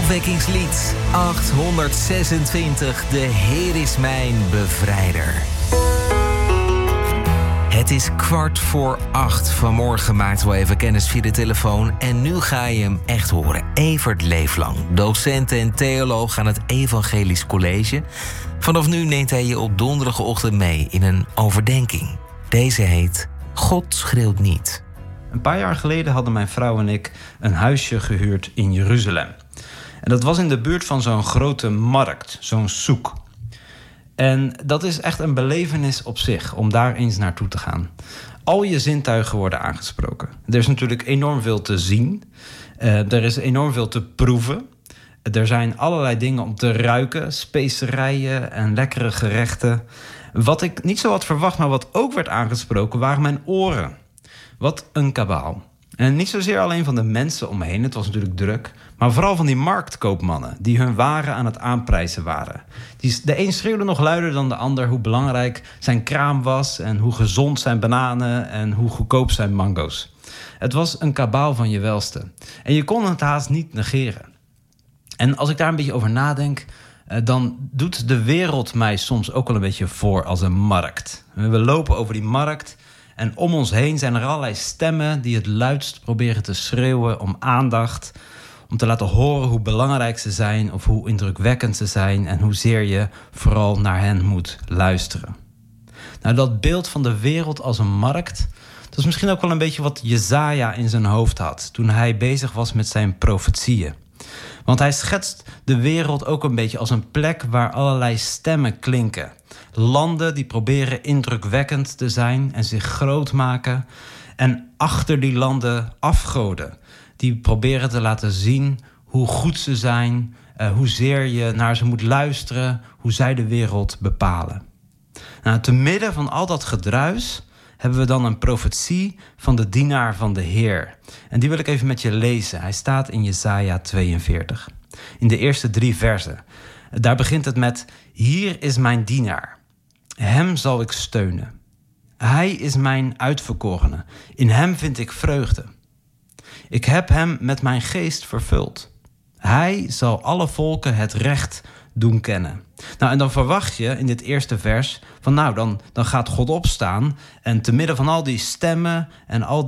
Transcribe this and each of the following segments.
Opwekkingslied 826. De Heer is mijn bevrijder. Het is 7:15. Vanmorgen maakten we even kennis via de telefoon. En nu ga je hem echt horen. Evert Leeflang, docent en theoloog aan het Evangelisch College. Vanaf nu neemt hij je op donderdagochtend mee in een overdenking. Deze heet God schreeuwt niet. Een paar jaar geleden hadden mijn vrouw en ik een huisje gehuurd in Jeruzalem. En dat was in de buurt van zo'n grote markt, zo'n soek. En dat is echt een belevenis op zich, om daar eens naartoe te gaan. Al je zintuigen worden aangesproken. Er is natuurlijk enorm veel te zien. Er is enorm veel te proeven. Er zijn allerlei dingen om te ruiken. Specerijen en lekkere gerechten. Wat ik niet zo had verwacht, maar wat ook werd aangesproken, waren mijn oren. Wat een kabaal. En niet zozeer alleen van de mensen om me heen, het was natuurlijk druk, maar vooral van die marktkoopmannen die hun waren aan het aanprijzen waren. De een schreeuwde nog luider dan de ander hoe belangrijk zijn kraam was en hoe gezond zijn bananen en hoe goedkoop zijn mango's. Het was een kabaal van je welste. En je kon het haast niet negeren. En als ik daar een beetje over nadenk, dan doet de wereld mij soms ook wel een beetje voor als een markt. We lopen over die markt. En om ons heen zijn er allerlei stemmen die het luidst proberen te schreeuwen om aandacht. Om te laten horen hoe belangrijk ze zijn of hoe indrukwekkend ze zijn. En hoezeer je vooral naar hen moet luisteren. Nou, dat beeld van de wereld als een markt, dat is misschien ook wel een beetje wat Jesaja in zijn hoofd had toen hij bezig was met zijn profetieën. Want hij schetst de wereld ook een beetje als een plek waar allerlei stemmen klinken. Landen die proberen indrukwekkend te zijn en zich groot maken. En achter die landen afgoden. Die proberen te laten zien hoe goed ze zijn, hoezeer je naar ze moet luisteren, hoe zij de wereld bepalen. Nou, te midden van al dat gedruis hebben we dan een profetie van de dienaar van de Heer. En die wil ik even met je lezen. Hij staat in Jesaja 42. In de eerste 3 versen. Daar begint het met: Hier is mijn dienaar. Hem zal ik steunen. Hij is mijn uitverkorene. In hem vind ik vreugde. Ik heb hem met mijn geest vervuld. Hij zal alle volken het recht doen kennen. Nou, en dan verwacht je in dit eerste vers van dan gaat God opstaan en te midden van al die stemmen en al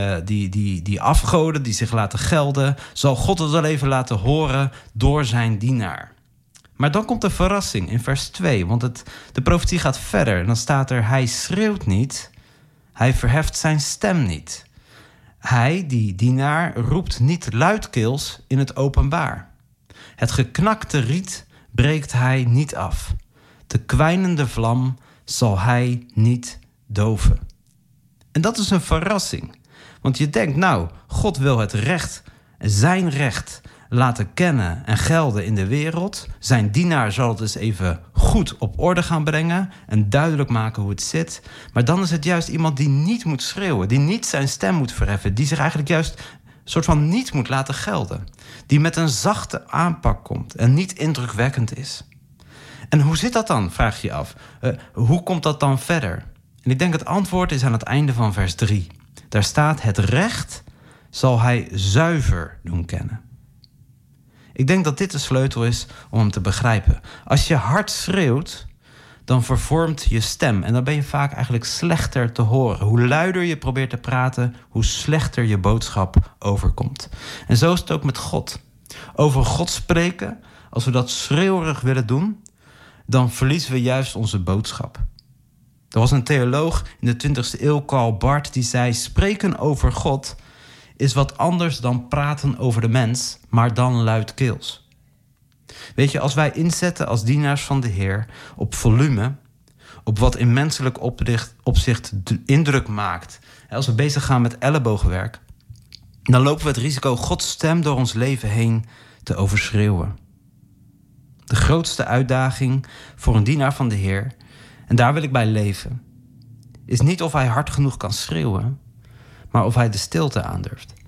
die afgoden die zich laten gelden, zal God het wel even laten horen door zijn dienaar. Maar dan komt de verrassing in vers 2, want de profetie gaat verder. En dan staat er: hij schreeuwt niet, hij verheft zijn stem niet. Hij, die dienaar, roept niet luidkeels in het openbaar. Het geknakte riet breekt hij niet af. De kwijnende vlam zal hij niet doven. En dat is een verrassing. Want je denkt, God wil het recht, zijn recht, laten kennen en gelden in de wereld. Zijn dienaar zal het dus even goed op orde gaan brengen en duidelijk maken hoe het zit. Maar dan is het juist iemand die niet moet schreeuwen, die niet zijn stem moet verheffen, die zich eigenlijk juist soort van niet moet laten gelden. Die met een zachte aanpak komt en niet indrukwekkend is. En hoe zit dat dan, vraag je je af. Hoe komt dat dan verder? En ik denk het antwoord is aan het einde van vers 3. Daar staat: het recht zal hij zuiver doen kennen. Ik denk dat dit de sleutel is om hem te begrijpen. Als je hard schreeuwt, dan vervormt je stem. En dan ben je vaak eigenlijk slechter te horen. Hoe luider je probeert te praten, hoe slechter je boodschap overkomt. En zo is het ook met God. Over God spreken, als we dat schreeuwerig willen doen, dan verliezen we juist onze boodschap. Er was een theoloog in de 20e eeuw, Karl Barth, die zei: spreken over God is wat anders dan praten over de mens, maar dan luidkeels. Weet je, als wij inzetten als dienaars van de Heer op volume, op wat in menselijk opzicht indruk maakt, als we bezig gaan met ellebogenwerk, dan lopen we het risico Gods stem door ons leven heen te overschreeuwen. De grootste uitdaging voor een dienaar van de Heer, en daar wil ik bij leven, is niet of hij hard genoeg kan schreeuwen, maar of hij de stilte aandurft.